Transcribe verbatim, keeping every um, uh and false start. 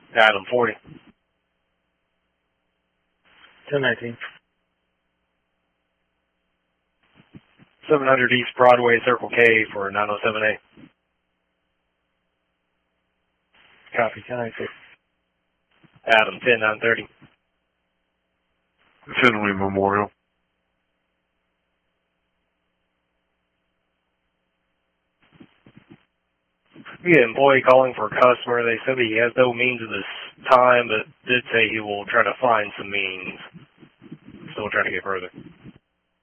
Adam, forty. ten nineteen. seven hundred East Broadway, Circle K for nine oh seven A. Copy, ten nineteen. Adam, ten nine thirty. Finley Memorial. We had an employee calling for a customer. They said he has no means at this time, but did say he will try to find some means. Still trying to get further.